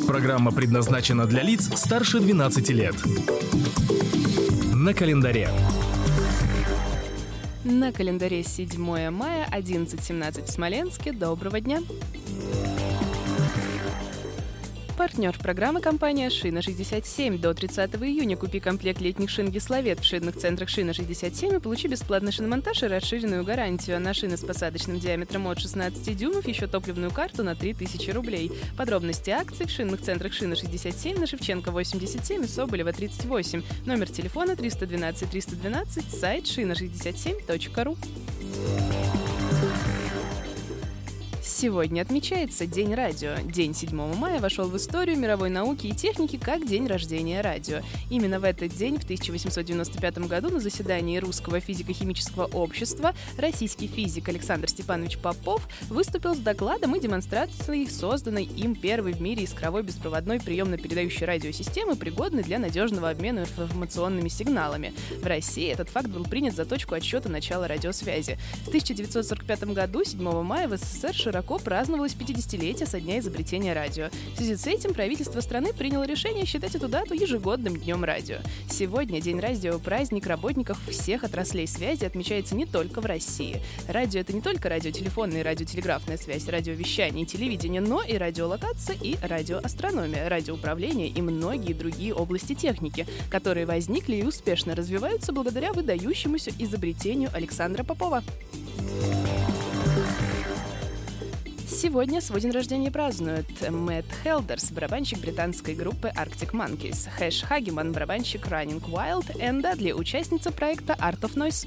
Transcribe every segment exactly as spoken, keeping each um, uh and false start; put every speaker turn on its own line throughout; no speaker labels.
Программа предназначена для лиц старше двенадцати лет. На календаре.
На календаре седьмое мая, одиннадцать семнадцать в Смоленске. Доброго дня! Партнер программы — компания «Шина шестьдесят семь». До тридцатого июня купи комплект летних шин «Гиславет» в шинных центрах «Шина шестьдесят семь» и получи бесплатный шиномонтаж и расширенную гарантию. А на шины с посадочным диаметром от шестнадцати дюймов еще топливную карту на три тысячи рублей. Подробности акций в шинных центрах «Шина шестьдесят семь» на Шевченко восемьдесят семь и Соболева тридцать восемь. Номер телефона триста двенадцать триста двенадцать, сайт шина шестьдесят семь точка ру. Сегодня отмечается День радио. День седьмого мая вошел в историю мировой науки и техники как день рождения радио. Именно в этот день, в тысяча восемьсот девяносто пятом году, на заседании Русского физико-химического общества российский физик Александр Степанович Попов выступил с докладом и демонстрацией созданной им первой в мире искровой беспроводной приемно-передающей радиосистемы, пригодной для надежного обмена информационными сигналами. В России этот факт был принят за точку отсчета начала радиосвязи. В тысяча девятьсот сорок пятом году, седьмого мая, в СССР широко праздновалось пятидесятилетие со дня изобретения радио. В связи с этим правительство страны приняло решение считать эту дату ежегодным днем радио. Сегодня День радио – праздник работников всех отраслей связи, отмечается не только в России. Радио – это не только радиотелефонная и радиотелеграфная связь, радиовещание и телевидение, но и радиолокация и радиоастрономия, радиоуправление и многие другие области техники, которые возникли и успешно развиваются благодаря выдающемуся изобретению Александра Попова. Сегодня свой день рождения празднуют Мэтт Хелдерс, барабанщик британской группы Arctic Monkeys, Хэш Хагеман, барабанщик Running Wild, Энн Дадли, участница проекта Art of Noise.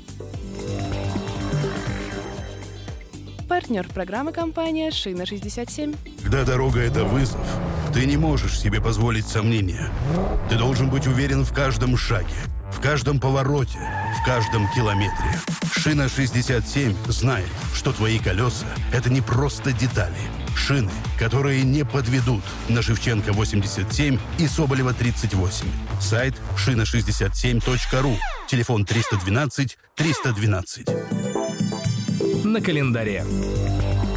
Партнер программы — компания «Шина шестьдесят семь».
Когда дорога — это вызов, ты не можешь себе позволить сомнения. Ты должен быть уверен в каждом шаге, в каждом повороте, в каждом километре. «Шина шестьдесят семь» знает, что твои колеса — это не просто детали. Шины, которые не подведут, на Шевченко восемьдесят семь и Соболева тридцать восемь. Сайт шина шестьдесят семь точка ру. Телефон триста двенадцать триста двенадцать.
На календаре.